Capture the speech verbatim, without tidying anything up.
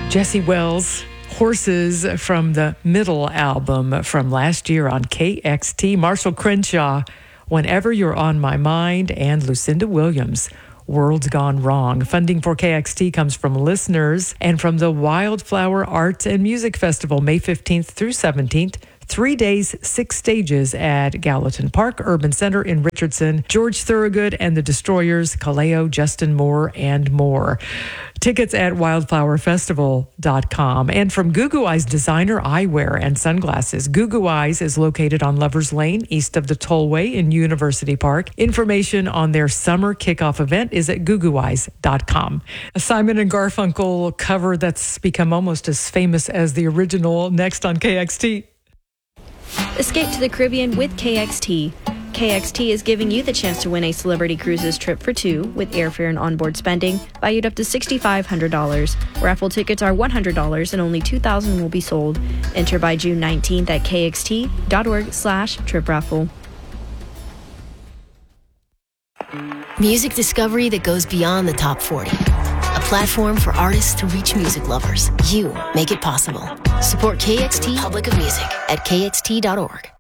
Jesse Wells, Horses from the Middle album from last year on K X T. Marshall Crenshaw, Whenever You're on My Mind, and Lucinda Williams, World's Gone Wrong. Funding for K X T comes from listeners and from the Wildflower Arts and Music Festival, May fifteenth through seventeenth. Three days, six stages at Gallatin Park Urban Center in Richardson. George Thorogood and the Destroyers, Kaleo, Justin Moore, and more. Tickets at wildflower festival dot com. And from Gugu Eyes Designer Eyewear and Sunglasses. Gugu Eyes is located on Lovers Lane, east of the Tollway in University Park. Information on their summer kickoff event is at gugu eyes dot com. A Simon and Garfunkel cover that's become almost as famous as the original, next on K X T. Escape to the Caribbean with K X T. K X T is giving you the chance to win a Celebrity Cruises trip for two with airfare and onboard spending valued up to six thousand five hundred dollars. Raffle tickets are one hundred dollars and only two thousand will be sold. Enter by June nineteenth at kxt.org slash trip raffle. Music discovery that goes beyond the top forty. A platform for artists to reach music lovers. You make it possible. Support K X T Republic of Music at k x t dot org.